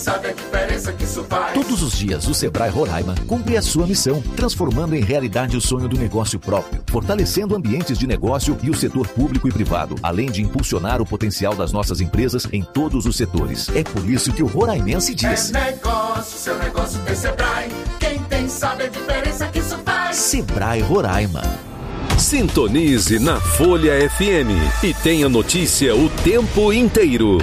sabe a diferença que isso faz. Todos os dias, o Sebrae Roraima cumpre a sua missão, transformando em realidade o sonho do negócio próprio, fortalecendo ambientes de negócio e o setor público e privado, além de impulsionar o potencial das nossas empresas em todos os setores. É por isso que o roraimense diz: é negócio, seu negócio tem Sebrae. Quem tem sabe a diferença que isso faz. Sebrae Roraima. Sintonize na Folha FM e tenha notícia o tempo inteiro.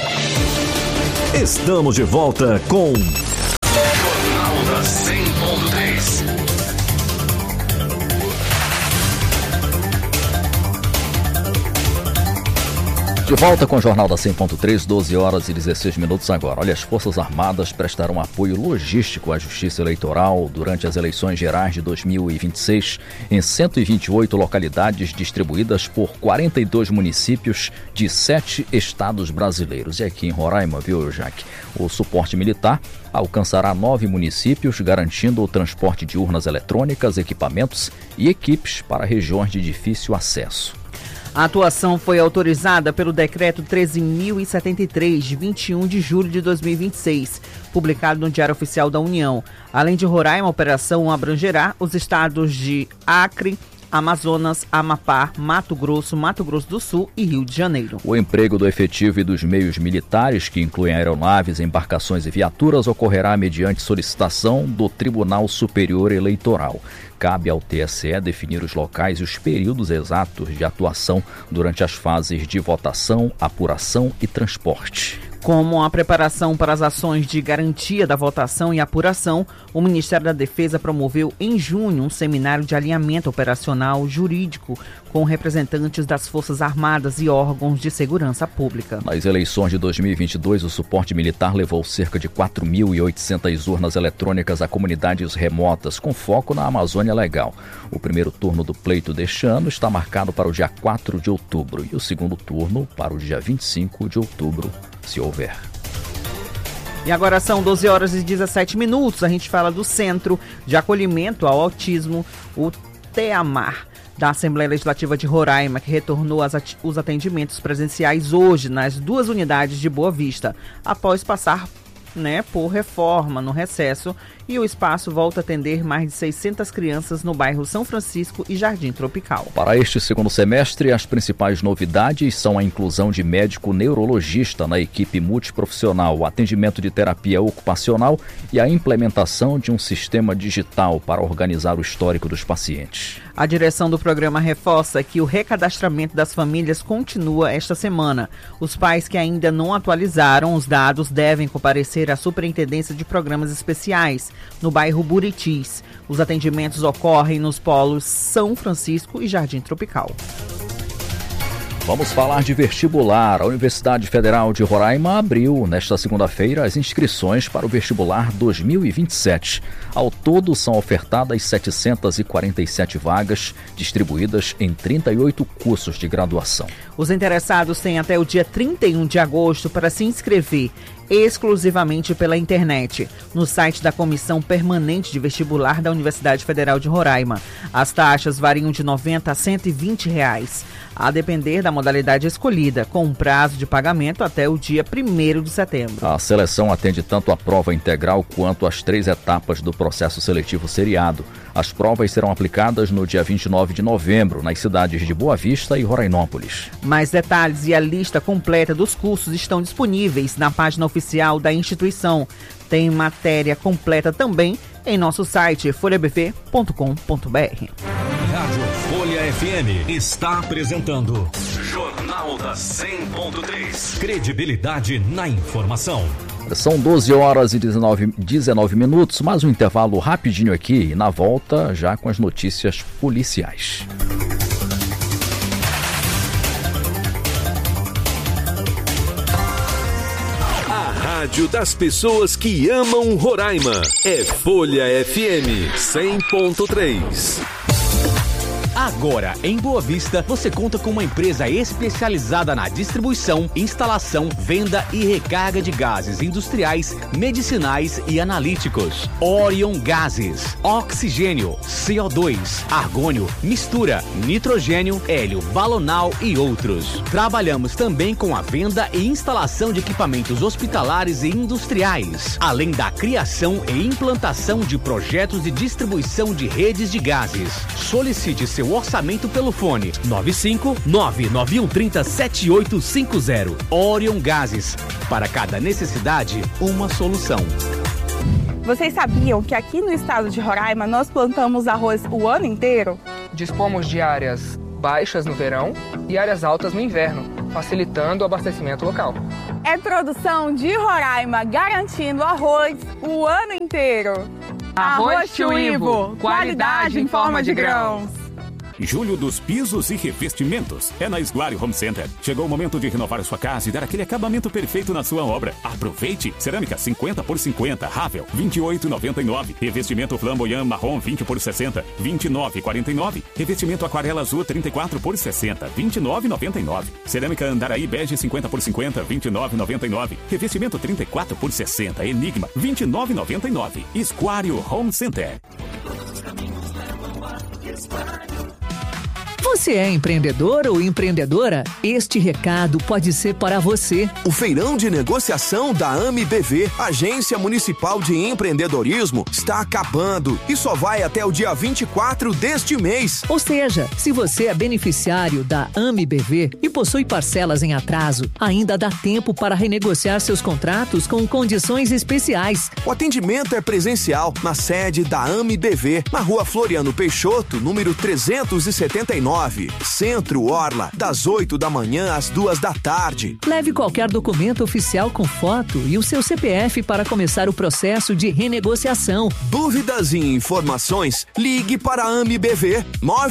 Estamos de volta com Jornal da 100.3. De volta com o Jornal da 100.3, 12 horas e 16 minutos agora. Olha, as Forças Armadas prestarão apoio logístico à Justiça Eleitoral durante as eleições gerais de 2026 em 128 localidades distribuídas por 42 municípios de 7 estados brasileiros. E aqui em Roraima, viu, Jaque? O suporte militar alcançará 9 municípios, garantindo o transporte de urnas eletrônicas, equipamentos e equipes para regiões de difícil acesso. A atuação foi autorizada pelo Decreto 13.073, de 21 de julho de 2026, publicado no Diário Oficial da União. Além de Roraima, a operação abrangerá os estados de Acre, Amazonas, Amapá, Mato Grosso do Sul e Rio de Janeiro. O emprego do efetivo e dos meios militares, que incluem aeronaves, embarcações e viaturas, ocorrerá mediante solicitação do Tribunal Superior Eleitoral. Cabe ao TSE definir os locais e os períodos exatos de atuação durante as fases de votação, apuração e transporte. Como a preparação para as ações de garantia da votação e apuração, o Ministério da Defesa promoveu em junho um seminário de alinhamento operacional jurídico com representantes das Forças Armadas e órgãos de segurança pública. Nas eleições de 2022, o suporte militar levou cerca de 4.800 urnas eletrônicas a comunidades remotas, com foco na Amazônia Legal. O primeiro turno do pleito deste ano está marcado para o dia 4 de outubro e o segundo turno para o dia 25 de outubro, se houver. E agora são 12 horas e 17 minutos. A gente fala do Centro de Acolhimento ao Autismo, o TEAMAR, da Assembleia Legislativa de Roraima, que retornou os atendimentos presenciais hoje nas 2 unidades de Boa Vista, após passar por reforma no recesso, e o espaço volta a atender mais de 600 crianças no bairro São Francisco e Jardim Tropical. Para este segundo semestre, as principais novidades são a inclusão de médico neurologista na equipe multiprofissional, o atendimento de terapia ocupacional e a implementação de um sistema digital para organizar o histórico dos pacientes. A direção do programa reforça que o recadastramento das famílias continua esta semana. Os pais que ainda não atualizaram os dados devem comparecer à Superintendência de Programas Especiais, no bairro Buritis. Os atendimentos ocorrem nos polos São Francisco e Jardim Tropical. Vamos falar de vestibular. A Universidade Federal de Roraima abriu nesta segunda-feira as inscrições para o vestibular 2027. Ao todo são ofertadas 747 vagas, distribuídas em 38 cursos de graduação. Os interessados têm até o dia 31 de agosto para se inscrever exclusivamente pela internet, no site da Comissão Permanente de Vestibular da Universidade Federal de Roraima. As taxas variam de R$ 90 a R$ 120, a depender da modalidade escolhida, com um prazo de pagamento até o dia 1º de setembro. A seleção atende tanto a prova integral quanto as 3 etapas do processo seletivo seriado. As provas serão aplicadas no dia 29 de novembro, nas cidades de Boa Vista e Rorainópolis. Mais detalhes e a lista completa dos cursos estão disponíveis na página oficial da instituição. Tem matéria completa também em nosso site folhabv.com.br. Rádio Folha FM está apresentando Jornal da 100.3. Credibilidade na informação. São 12 horas e 19 minutos, mais um intervalo rapidinho aqui e na volta já com as notícias policiais. A rádio das pessoas que amam Roraima é Folha FM 100.3. A Agora, em Boa Vista, você conta com uma empresa especializada na distribuição, instalação, venda e recarga de gases industriais, medicinais e analíticos. Orion Gases, oxigênio, CO2, argônio, mistura, nitrogênio, hélio, balonal e outros. Trabalhamos também com a venda e instalação de equipamentos hospitalares e industriais, além da criação e implantação de projetos de distribuição de redes de gases. Solicite seu orçamento pelo fone 95991307850. Orion Gases. Para cada necessidade, uma solução. Vocês sabiam que aqui no estado de Roraima nós plantamos arroz o ano inteiro? Dispomos de áreas baixas no verão e áreas altas no inverno, facilitando o abastecimento local. É produção de Roraima, garantindo arroz o ano inteiro. Arroz Tio Ivo, qualidade em forma de grãos. Julho dos pisos e revestimentos. É na Esguari Home Center. Chegou o momento de renovar sua casa e dar aquele acabamento perfeito na sua obra. Aproveite! Cerâmica 50 por 50, Ravel, R$ 28,99. Revestimento flamboyant marrom 20 por 60, R$ 29,49. Revestimento aquarela azul 34 por 60, R$ 29,99. Cerâmica Andaraí bege 50 por 50, R$ 29,99. Revestimento 34 por 60, Enigma, R$ 29,99. Esguari Home Center. Você é empreendedor ou empreendedora? Este recado pode ser para você. O feirão de negociação da AMBV, Agência Municipal de Empreendedorismo, está acabando e só vai até o dia 24 deste mês. Ou seja, se você é beneficiário da AMBV e possui parcelas em atraso, ainda dá tempo para renegociar seus contratos com condições especiais. O atendimento é presencial na sede da AMBV, na Rua Floriano Peixoto, número 379. Centro Orla, das 8 da manhã às 2 da tarde. Leve qualquer documento oficial com foto e o seu CPF para começar o processo de renegociação. Dúvidas e informações? Ligue para a AMBV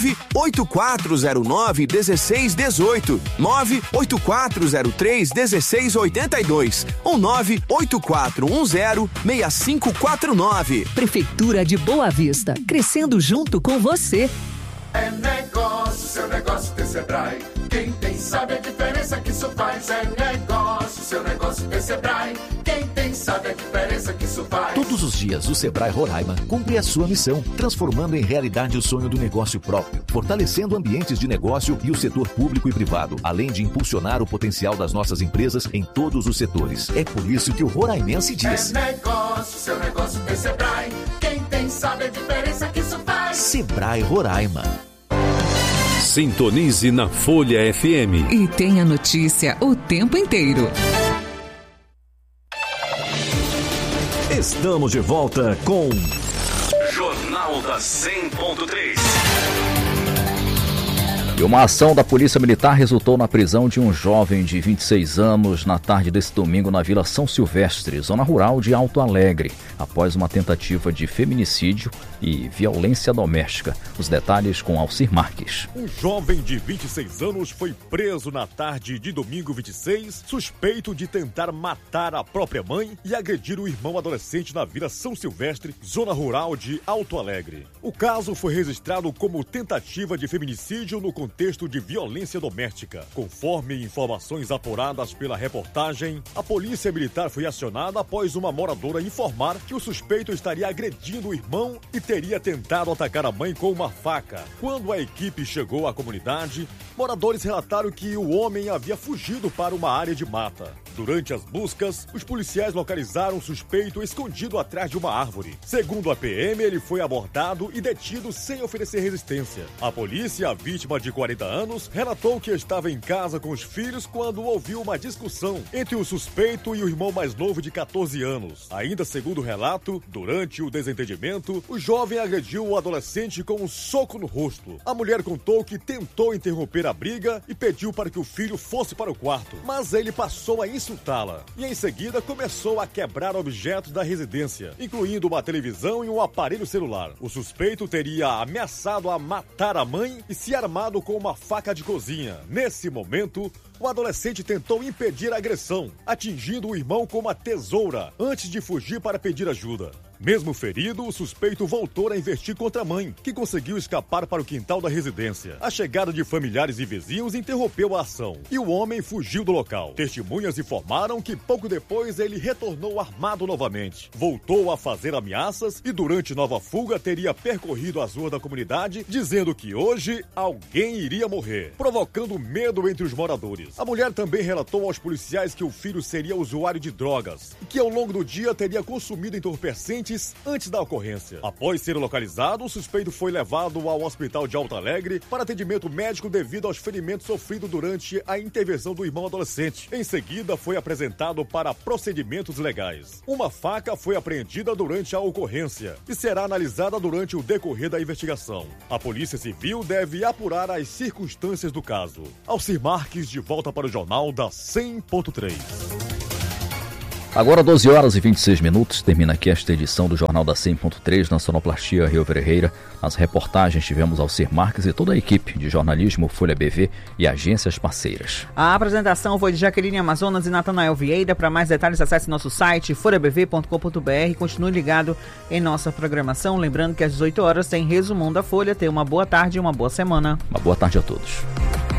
98409-1618, 98403-1682 ou 98410-6549. Prefeitura de Boa Vista, crescendo junto com você. É negócio, seu negócio tem Sebrae. Quem tem sabe a diferença que isso faz. É negócio, seu negócio tem Sebrae. Quem tem sabe a diferença que isso faz. Todos os dias o Sebrae Roraima cumpre a sua missão, transformando em realidade o sonho do negócio próprio, fortalecendo ambientes de negócio e o setor público e privado, além de impulsionar o potencial das nossas empresas em todos os setores. É por isso que o roraimense diz: é negócio, seu negócio tem Sebrae. Quem tem sabe a diferença que isso faz. Sebrae Roraima. Sintonize na Folha FM. E tenha notícia o tempo inteiro. Estamos de volta com Jornal da 100.3. E uma ação da Polícia Militar resultou na prisão de um jovem de 26 anos na tarde desse domingo na Vila São Silvestre, zona rural de Alto Alegre, após uma tentativa de feminicídio e violência doméstica. Os detalhes com Alcir Marques. Um jovem de 26 anos foi preso na tarde de domingo 26, suspeito de tentar matar a própria mãe e agredir o irmão adolescente na Vila São Silvestre, zona rural de Alto Alegre. O caso foi registrado como tentativa de feminicídio no contexto de violência doméstica. Conforme informações apuradas pela reportagem, a Polícia Militar foi acionada após uma moradora informar que o suspeito estaria agredindo o irmão e teria tentado atacar a mãe com uma faca. Quando a equipe chegou à comunidade, moradores relataram que o homem havia fugido para uma área de mata. Durante as buscas, os policiais localizaram o suspeito escondido atrás de uma árvore. Segundo a PM, ele foi abordado e detido sem oferecer resistência. A polícia, a vítima de 40 anos, relatou que estava em casa com os filhos quando ouviu uma discussão entre o suspeito e o irmão mais novo de 14 anos. Ainda segundo o relato, durante o desentendimento, o jovem agrediu o adolescente com um soco no rosto. A mulher contou que tentou interromper a briga e pediu para que o filho fosse para o quarto, mas ele passou a insultá-la e em seguida começou a quebrar objetos da residência, incluindo uma televisão e um aparelho celular. O suspeito teria ameaçado a matar a mãe e se armado com uma faca de cozinha. Nesse momento, O adolescente tentou impedir a agressão, atingindo o irmão com uma tesoura, antes de fugir para pedir ajuda. Mesmo ferido, o suspeito voltou a investir contra a mãe, que conseguiu escapar para o quintal da residência. A chegada de familiares e vizinhos interrompeu a ação e o homem fugiu do local. Testemunhas informaram que pouco depois ele retornou armado novamente. Voltou a fazer ameaças e durante nova fuga teria percorrido as ruas da comunidade dizendo que hoje alguém iria morrer, provocando medo entre os moradores. A mulher também relatou aos policiais que o filho seria usuário de drogas e que ao longo do dia teria consumido entorpecentes antes da ocorrência. Após ser localizado, o suspeito foi levado ao hospital de Alto Alegre para atendimento médico devido aos ferimentos sofridos durante a intervenção do irmão adolescente. Em seguida, foi apresentado para procedimentos legais. Uma faca foi apreendida durante a ocorrência e será analisada durante o decorrer da investigação. A Polícia Civil deve apurar as circunstâncias do caso. Alcir Marques, de volta para o Jornal da 100.3. Agora 12 horas e 26 minutos, termina aqui esta edição do Jornal da 100.3 na Sonoplastia Rio Ferreira. Nas reportagens tivemos Alcir Marques e toda a equipe de jornalismo, Folha BV e agências parceiras. A apresentação foi de Jaqueline Amazonas e Natanael Vieira. Para mais detalhes, acesse nosso site folhabv.com.br. Continue ligado em nossa programação. Lembrando que às 18 horas tem resumão da Folha. Tenha uma boa tarde e uma boa semana. Uma boa tarde a todos.